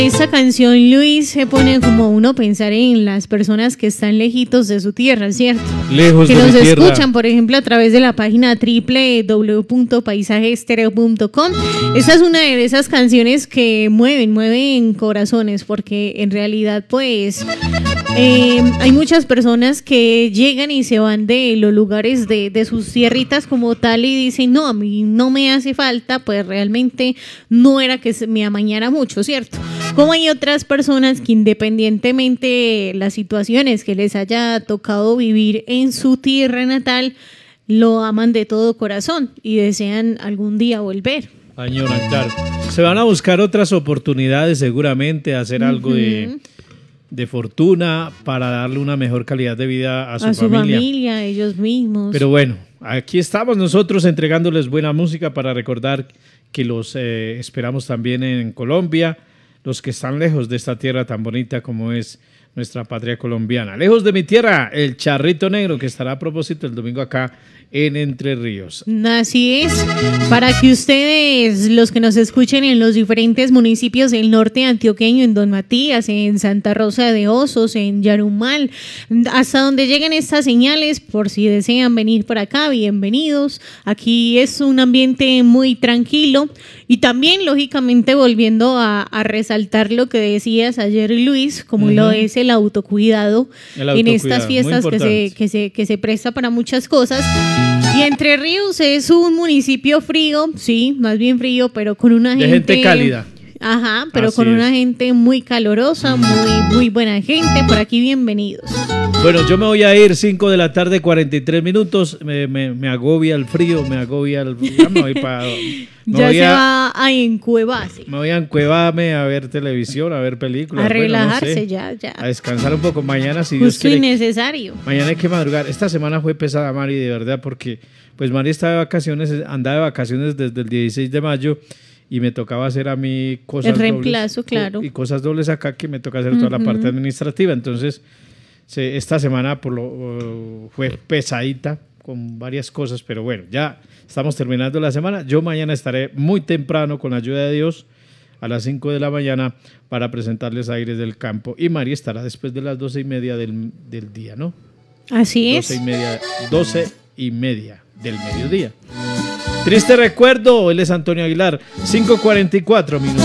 Esta canción, Luis, se pone como uno pensar en las personas que están lejitos de su tierra, ¿cierto? Lejos que de nos mi tierra. escuchan, por ejemplo, a través de la página www.paisajestereo.com. Esa es una de esas canciones que mueven corazones, porque en realidad, pues, hay muchas personas que llegan y se van de los lugares de sus tierritas como tal y dicen, no, a mí no me hace falta, pues realmente no era que me amañara mucho, ¿cierto? Como hay otras personas que independientemente de las situaciones que les haya tocado vivir en su tierra natal, lo aman de todo corazón y desean algún día volver. Añoran, claro. Se van a buscar otras oportunidades seguramente, hacer algo de fortuna para darle una mejor calidad de vida a su familia, a ellos mismos. Pero bueno, aquí estamos nosotros entregándoles buena música para recordar que los esperamos también en Colombia, los que están lejos de esta tierra tan bonita como es nuestra patria colombiana. Lejos de mi tierra, el Charrito Negro, que estará a propósito el domingo acá en Entre Ríos. Así es, para que ustedes, los que nos escuchen en los diferentes municipios del norte antioqueño, en Don Matías, en Santa Rosa de Osos, en Yarumal, hasta donde lleguen estas señales, por si desean venir por acá, bienvenidos. Aquí es un ambiente muy tranquilo y también, lógicamente, volviendo a resaltar lo que decías ayer, Luis, como lo es el autocuidado en estas fiestas que se presta para muchas cosas. Y Entre Ríos es un municipio frío, sí, más bien frío, pero con una gente cálida. Ajá, pero Así con una es. gente muy calorosa, muy buena gente. Por aquí, bienvenidos. Bueno, yo me voy a ir 5 de la tarde, 43 minutos. Me agobia el frío, me agobia el... Ya me voy para... va a encuevarse. Me voy a encuevarme a ver televisión, a ver películas. A relajarse, no sé, ya. a descansar un poco. Mañana, si Dios Justo quiere. y necesario. Mañana hay que madrugar. Esta semana fue pesada, Mari, de verdad, porque pues Mari está de vacaciones, andaba de vacaciones desde el 16 de mayo y me tocaba hacer a mí cosas el reemplazo, dobles. Claro. Y cosas dobles acá que me toca hacer toda la parte administrativa. Entonces, esta semana fue pesadita con varias cosas, pero bueno, ya estamos terminando la semana. Yo mañana estaré muy temprano, con la ayuda de Dios, a las 5 de la mañana para presentarles Aires del Campo. Y Mari estará después de las 12:30 del día, ¿no? Así es. 12:30 del mediodía. Triste recuerdo, él es Antonio Aguilar, 5:44 minutos.